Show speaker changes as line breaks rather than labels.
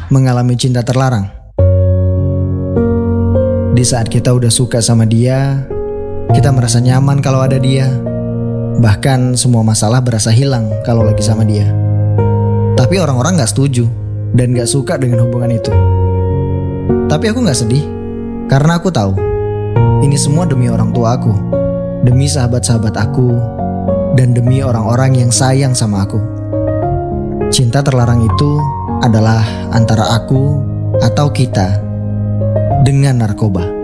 mengalami cinta terlarang? Di saat kita udah suka sama dia, kita merasa nyaman kalau ada dia. Bahkan semua masalah berasa hilang kalau lagi sama dia. Tapi orang-orang gak setuju dan gak suka dengan hubungan itu. Tapi aku gak sedih, karena aku tahu ini semua demi orang tua aku, demi sahabat-sahabat aku, dan demi orang-orang yang sayang sama aku. Cinta terlarang itu adalah antara aku atau kita dengan narkoba.